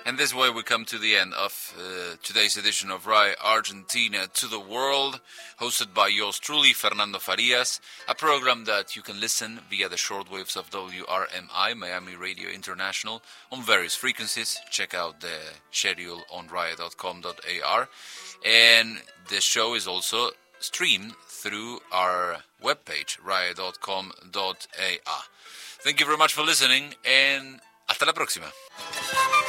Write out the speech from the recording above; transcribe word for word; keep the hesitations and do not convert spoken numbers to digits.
And this way we come to the end of uh, today's edition of R A I Argentina to the World, hosted by yours truly, Fernando Farias, a program that you can listen via the shortwaves of W R M I, Miami Radio International, on various frequencies. Check out the schedule on raya dot com dot a r. And the show is also streamed through our webpage, raya dot com dot a r. Thank you very much for listening, and hasta la próxima.